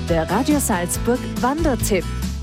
der Radio Salzburg Wandertipp.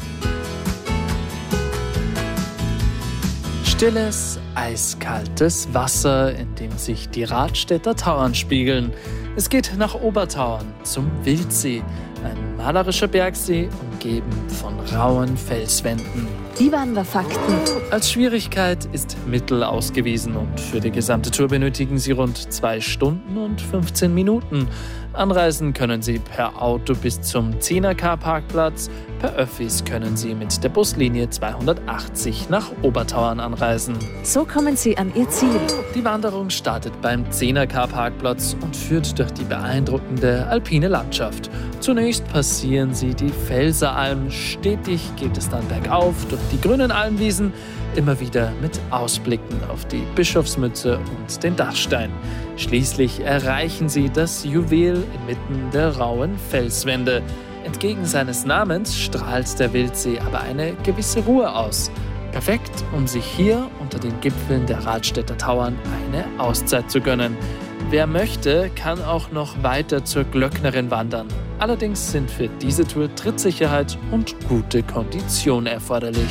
Stilles, eiskaltes Wasser, in dem sich die Radstädter Tauern spiegeln. Es geht nach Obertauern zum Wildsee, ein malerischer Bergsee, umgeben von rauen Felswänden. Die Wanderfakten. Als Schwierigkeit ist Mittel ausgewiesen und für die gesamte Tour benötigen Sie rund 2 Stunden und 15 Minuten. Anreisen können Sie per Auto bis zum 10er-K-Parkplatz. Per Öffis können Sie mit der Buslinie 280 nach Obertauern anreisen. So kommen Sie an Ihr Ziel. Die Wanderung startet beim 10er-K-Parkplatz und führt durch die beeindruckende alpine Landschaft. Zunächst passieren Sie die Felseralm. Stetig geht es dann bergauf durch die grünen Almwiesen, immer wieder mit Ausblicken auf die Bischofsmütze und den Dachstein. Schließlich erreichen Sie das Juwel inmitten der rauen Felswände. Entgegen seines Namens strahlt der Wildsee aber eine gewisse Ruhe aus. Perfekt, um sich hier unter den Gipfeln der Radstädter Tauern eine Auszeit zu gönnen. Wer möchte, kann auch noch weiter zur Glöcknerin wandern. Allerdings sind für diese Tour Trittsicherheit und gute Kondition erforderlich.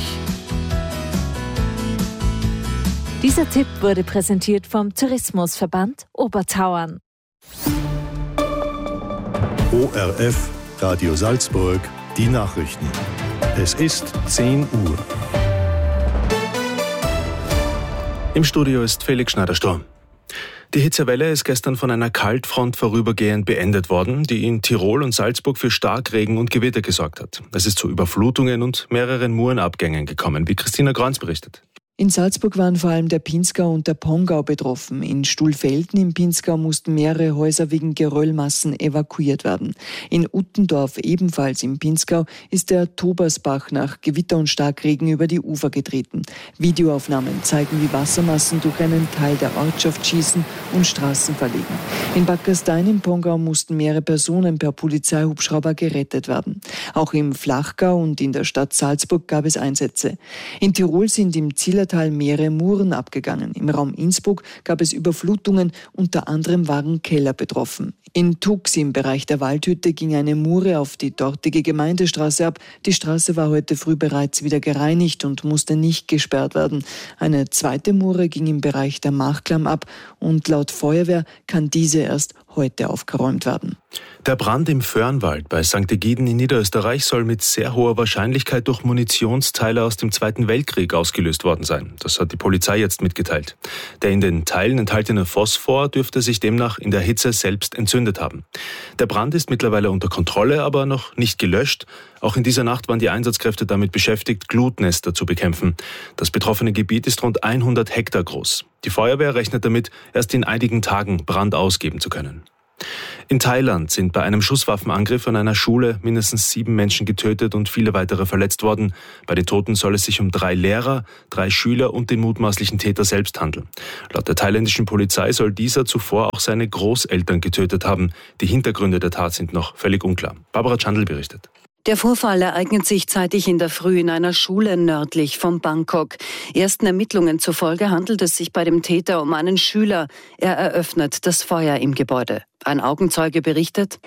Dieser Tipp wurde präsentiert vom Tourismusverband Obertauern. ORF Radio Salzburg, die Nachrichten. Es ist 10 Uhr. Im Studio ist Felix Schneider-Sturm. Die Hitzewelle ist gestern von einer Kaltfront vorübergehend beendet worden, die in Tirol und Salzburg für Starkregen und Gewitter gesorgt hat. Es ist zu Überflutungen und mehreren Murenabgängen gekommen, wie Christina Grans berichtet. In Salzburg waren vor allem der Pinzgau und der Pongau betroffen. In Stuhlfelden im Pinzgau mussten mehrere Häuser wegen Geröllmassen evakuiert werden. In Uttendorf, ebenfalls im Pinzgau, ist der Tobersbach nach Gewitter und Starkregen über die Ufer getreten. Videoaufnahmen zeigen, wie Wassermassen durch einen Teil der Ortschaft schießen und Straßen verlegen. In Bad Gastein im Pongau mussten mehrere Personen per Polizeihubschrauber gerettet werden. Auch im Flachgau und in der Stadt Salzburg gab es Einsätze. In Tirol sind im Zillertal mehrere Muren abgegangen. Im Raum Innsbruck gab es Überflutungen, unter anderem waren Keller betroffen. In Tux im Bereich der Waldhütte ging eine Mure auf die dortige Gemeindestraße ab. Die Straße war heute früh bereits wieder gereinigt und musste nicht gesperrt werden. Eine zweite Mure ging im Bereich der Machklamm ab und laut Feuerwehr kann diese erst heute aufgeräumt werden. Der Brand im Föhrnwald bei St. Egiden in Niederösterreich soll mit sehr hoher Wahrscheinlichkeit durch Munitionsteile aus dem Zweiten Weltkrieg ausgelöst worden sein. Das hat die Polizei jetzt mitgeteilt. Der in den Teilen enthaltene Phosphor dürfte sich demnach in der Hitze selbst entzündet haben. Der Brand ist mittlerweile unter Kontrolle, aber noch nicht gelöscht. Auch in dieser Nacht waren die Einsatzkräfte damit beschäftigt, Glutnester zu bekämpfen. Das betroffene Gebiet ist rund 100 Hektar groß. Die Feuerwehr rechnet damit, erst in einigen Tagen Brand ausgeben zu können. In Thailand sind bei einem Schusswaffenangriff an einer Schule mindestens 7 Menschen getötet und viele weitere verletzt worden. Bei den Toten soll es sich um 3 Lehrer, 3 Schüler und den mutmaßlichen Täter selbst handeln. Laut der thailändischen Polizei soll dieser zuvor auch seine Großeltern getötet haben. Die Hintergründe der Tat sind noch völlig unklar. Barbara Chandl berichtet. Der Vorfall ereignet sich zeitig in der Früh in einer Schule nördlich von Bangkok. Ersten Ermittlungen zufolge handelt es sich bei dem Täter um einen Schüler. Er eröffnet das Feuer im Gebäude. Ein Augenzeuge berichtet: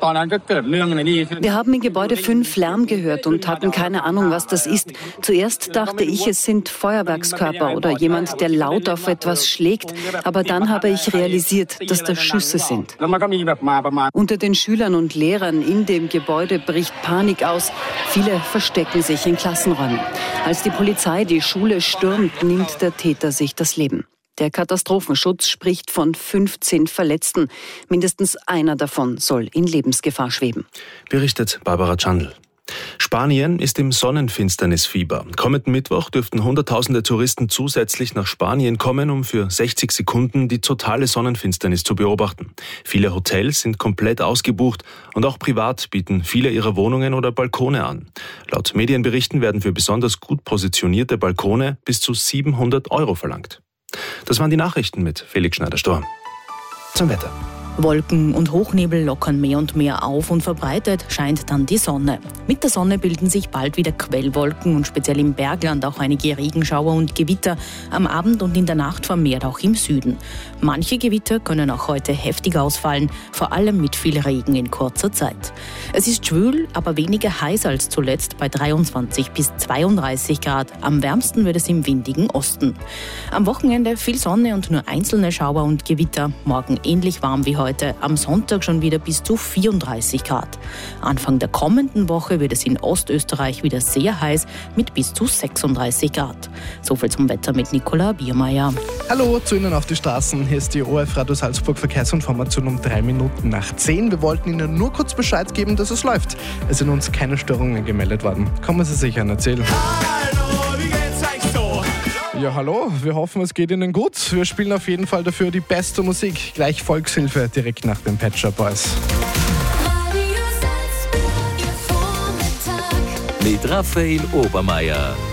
Wir haben im Gebäude 5 Lärm gehört und hatten keine Ahnung, was das ist. Zuerst dachte ich, es sind Feuerwerkskörper oder jemand, der laut auf etwas schlägt. Aber dann habe ich realisiert, dass das Schüsse sind. Unter den Schülern und Lehrern in dem Gebäude bricht Panik aus. Viele verstecken sich in Klassenräumen. Als die Polizei die Schule stürmt, nimmt der Täter sich das Leben. Der Katastrophenschutz spricht von 15 Verletzten. Mindestens einer davon soll in Lebensgefahr schweben. Berichtet Barbara Chandl. Spanien ist im Sonnenfinsternisfieber. Kommenden Mittwoch dürften Hunderttausende Touristen zusätzlich nach Spanien kommen, um für 60 Sekunden die totale Sonnenfinsternis zu beobachten. Viele Hotels sind komplett ausgebucht und auch privat bieten viele ihre Wohnungen oder Balkone an. Laut Medienberichten werden für besonders gut positionierte Balkone bis zu 700 € verlangt. Das waren die Nachrichten mit Felix Schneider-Sturm. Zum Wetter. Wolken und Hochnebel lockern mehr und mehr auf und verbreitet scheint dann die Sonne. Mit der Sonne bilden sich bald wieder Quellwolken und speziell im Bergland auch einige Regenschauer und Gewitter. Am Abend und in der Nacht vermehrt auch im Süden. Manche Gewitter können auch heute heftig ausfallen, vor allem mit viel Regen in kurzer Zeit. Es ist schwül, aber weniger heiß als zuletzt bei 23 bis 32 Grad. Am wärmsten wird es im windigen Osten. Am Wochenende viel Sonne und nur einzelne Schauer und Gewitter. Morgen ähnlich warm wie heute. Am Sonntag schon wieder bis zu 34 Grad. Anfang der kommenden Woche wird es in Ostösterreich wieder sehr heiß mit bis zu 36 Grad. Soviel zum Wetter mit Nicola Biermeier. Hallo zu Ihnen auf die Straßen. Hier ist die ORF Radio Salzburg Verkehrsinformation um 3 Minuten nach 10. Wir wollten Ihnen nur kurz Bescheid geben, dass es läuft. Es sind uns keine Störungen gemeldet worden. Kommen Sie sich an erzählen. Hallo, wie geht's euch so? Ja, hallo. Wir hoffen, es geht Ihnen gut. Wir spielen auf jeden Fall dafür die beste Musik. Gleich Volkshilfe direkt nach den Pet Shop Boys. Mit Raphael Obermeier.